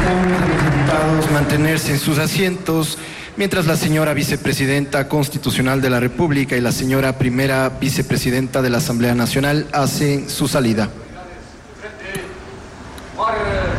a los diputados mantenerse en sus asientos mientras la señora vicepresidenta constitucional de la República y la señora primera vicepresidenta de la Asamblea Nacional hacen su salida.